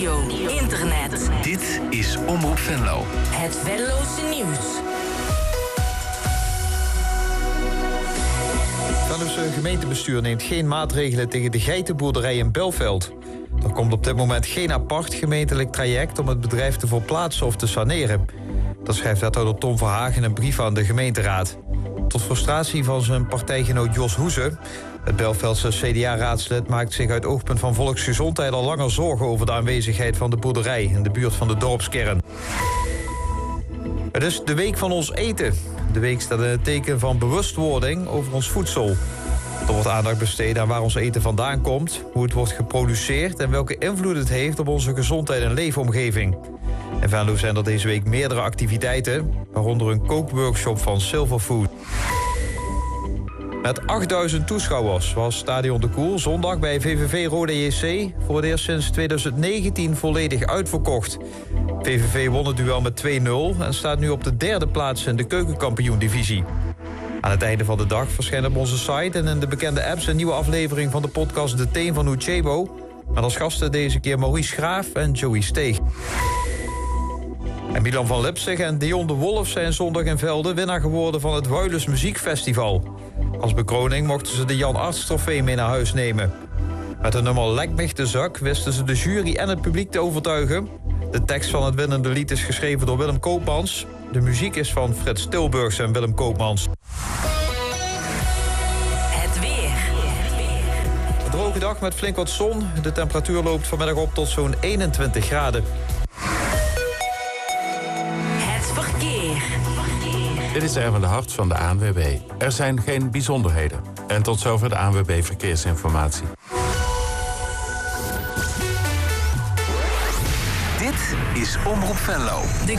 radio, internet. Dit is Omroep Venlo. Het Venlose nieuws. Venlose gemeentebestuur neemt geen maatregelen tegen de geitenboerderij in Belveld. Er komt op dit moment geen apart gemeentelijk traject om het bedrijf te verplaatsen of te saneren. Dat schrijft wethouder Tom Verhagen in een brief aan de gemeenteraad. Tot frustratie van zijn partijgenoot Jos Hoeze. Het Belveldse CDA-raadslid maakt zich uit oogpunt van volksgezondheid al langer zorgen over de aanwezigheid van de boerderij in de buurt van de dorpskern. Het is de week van ons eten. De week staat in het teken van bewustwording over ons voedsel. Er wordt aandacht besteed aan waar ons eten vandaan komt, hoe het wordt geproduceerd en welke invloed het heeft op onze gezondheid en leefomgeving. In Venlo zijn er deze week meerdere activiteiten, waaronder een kookworkshop van Silverfood. Met 8000 toeschouwers was Stadion de Koel zondag bij VVV Roda JC voor het eerst sinds 2019 volledig uitverkocht. VVV won het duel met 2-0 en staat nu op de derde plaats in de keukenkampioen-divisie. Aan het einde van de dag verschijnt op onze site en in de bekende apps een nieuwe aflevering van de podcast De Teen van Uchebo. Met als gasten deze keer Maurice Graaf en Joey Steeg. En Milan van Lipzig en Dion de Wolf zijn zondag in Velde winnaar geworden van het Wuilens Muziekfestival. Als bekroning mochten ze de Jan Arts trofee mee naar huis nemen. Met het nummer Lek mich de zak wisten ze de jury en het publiek te overtuigen. De tekst van het winnende lied is geschreven door Willem Koopmans. De muziek is van Frits Tilburgs en Willem Koopmans. Het weer. Een droge dag met flink wat zon. De temperatuur loopt vanmiddag op tot zo'n 21 graden. Het verkeer. Dit is Erwin de Hart van de ANWB. Er zijn geen bijzonderheden. En tot zover de ANWB Verkeersinformatie. Dit is Omroep Venlo. De